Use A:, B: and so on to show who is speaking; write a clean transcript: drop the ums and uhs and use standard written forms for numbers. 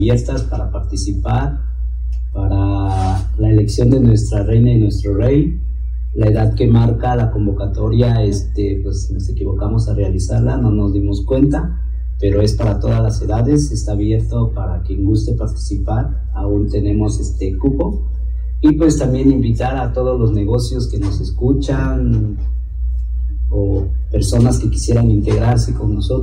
A: abiertas para participar para la elección de nuestra reina y nuestro rey. La edad que marca la convocatoria, pues nos equivocamos a realizarla, no nos dimos cuenta, pero es para todas las edades, está abierto para quien guste participar, aún tenemos cupo. Y pues también invitar a todos los negocios que nos escuchan o personas que quisieran integrarse con nosotros.